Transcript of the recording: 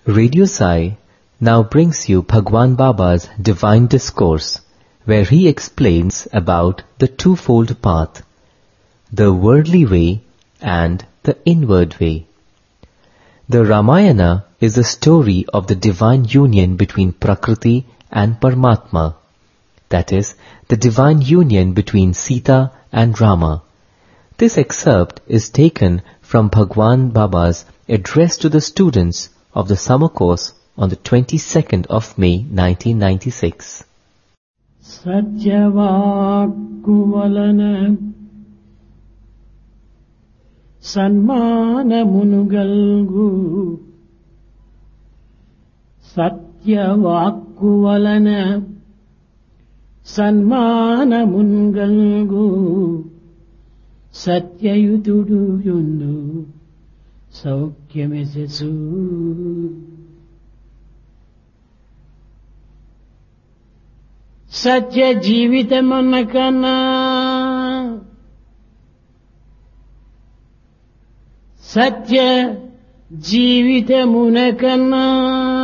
Radio Sai now brings you Bhagwan Baba's Divine Discourse, where he explains about the twofold path, the worldly way and the inward way. The Ramayana is the story of the divine union between Prakriti and Paramatma, that is, the divine union between Sita and Rama. This excerpt is taken from Bhagwan Baba's address to the students of the summer course on the 22nd of May 1996. Satyavakkuvalana Sanmanamunugalgu Satyavakkuvalana Sanmanamunugalgu Satyayutudu yundu Saukhyamesesu. Satya జీవితమునకన్నా Satya జీవితమునకన్నా